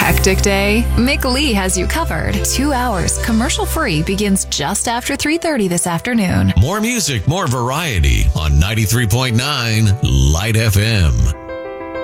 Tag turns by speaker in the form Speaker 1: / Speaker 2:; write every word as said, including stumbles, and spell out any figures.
Speaker 1: hectic day? Mick Lee has you covered. Two hours, commercial-free, begins just after three thirty this afternoon.
Speaker 2: More music, more variety on ninety-three point nine Light F M.